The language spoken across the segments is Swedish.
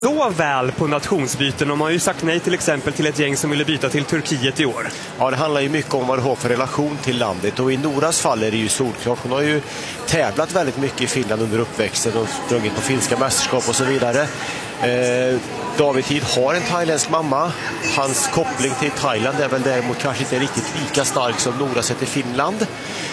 så väl på nationsbyten. De har ju sagt nej till exempel till ett gäng som ville byta till Turkiet i år. Ja, det handlar ju mycket om vad du har för relation till landet. Och i Noras fall är det ju solklart. Hon har ju tävlat väldigt mycket i Finland under uppväxten och sprungit på finska mästerskap och så vidare. David Tid har en thailändsk mamma. Hans koppling till Thailand är väl däremot kanske inte riktigt lika stark som Nora sett i Finland.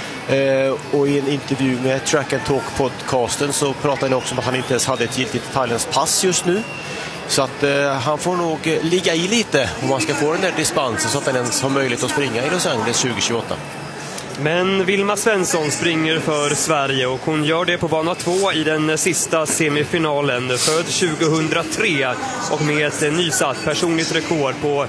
Och i en intervju med Track and Talk-podcasten så pratade han också om att han inte ens hade ett giltigt thailändskt pass just nu. Så att han får nog ligga i lite om man ska få den där dispensen så att han ens har möjlighet att springa i Los Angeles 2028. Men Vilma Svensson springer för Sverige och hon gör det på bana 2 i den sista semifinalen. Född 2003 och med ett nysatt personligt rekord på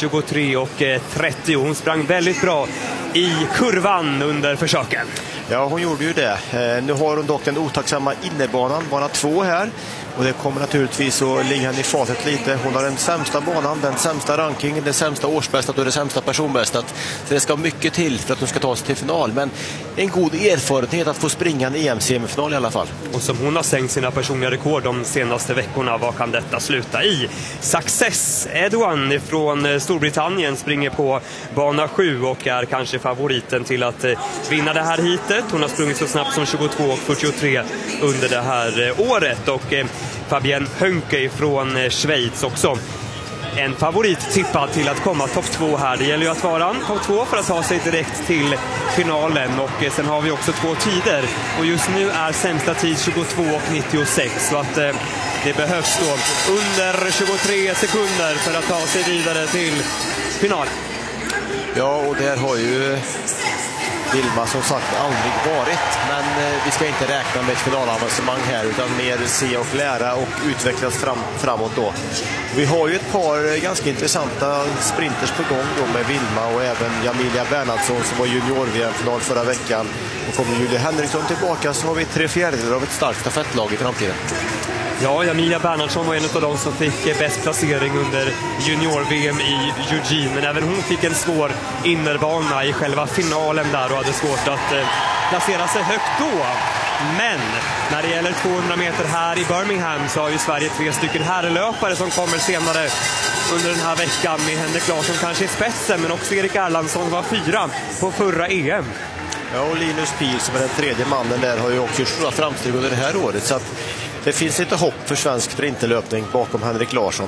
23:30. Hon sprang väldigt bra i kurvan under försöken. Ja, hon gjorde ju det. Nu har hon dock den otacksamma innerbanan, bana 2 här. Och det kommer naturligtvis att ligga henne i fatet lite. Hon har den sämsta banan, den sämsta rankingen, det sämsta årsbästat och det sämsta personbästat. Så det ska mycket till för att hon ska ta sig till final. Men en god erfarenhet att få springa en EM-semifinal i alla fall. Och som hon har sänkt sina personliga rekord de senaste veckorna, vad kan detta sluta i? Success Edouan från Storbritannien springer på bana 7 och är kanske favoriten till att vinna det här hitet. Hon har sprungit så snabbt som 22:43 under det här året. Och Fabienne Hönke från Schweiz också en favorit tippad till att komma topp 2 här. Det gäller ju att vara topp 2 för att ta sig direkt till finalen. Och sen har vi också 2 tider. Och just nu är sämsta tid 22:96. Så att det behövs då under 23 sekunder för att ta sig vidare till finalen. Ja, och där har ju Vilma som sagt aldrig varit, men vi ska inte räkna med ett finalavancemang här utan mer se och lära och utvecklas framåt då. Vi har ju ett par ganska intressanta sprinters på gång då med Vilma och även Jamilia Bernhardsson som var junior-VM-final förra veckan. Och kommer Julia Henriksson tillbaka så har vi 3/4 av ett starkt stafettlag i framtiden. Ja, Jamilia Bernhardsson var en av de som fick bäst placering under junior-VM i Eugene. Men även hon fick en svår innerbana i själva finalen där och hade svårt att placera sig högt då. Men när det gäller 200 meter här i Birmingham så har ju Sverige 3 stycken herrlöpare som kommer senare under den här veckan med Henrik Larsson kanske i spetsen, men också Erik Erlandsson var 4 på förra EM. Ja, och Linus Pihl som är den tredje mannen där har ju också gjort stora framsteg under det här året, så att det finns lite hopp för svensk sprinterlöpning bakom Henrik Larsson.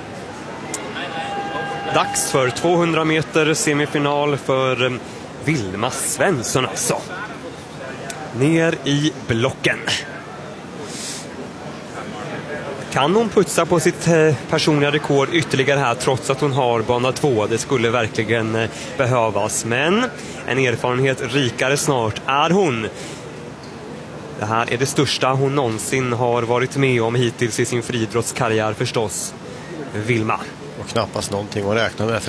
Dags för 200 meter semifinal för Vilma Svensson alltså. Ner i blocken. Kan hon putsa på sitt personliga rekord ytterligare här trots att hon har bana 2? Det skulle verkligen behövas. Men en erfarenhet rikare snart är hon. Det här är det största hon någonsin har varit med om hittills i sin friidrottskarriär förstås. Vilma. Och knappast någonting att räkna med.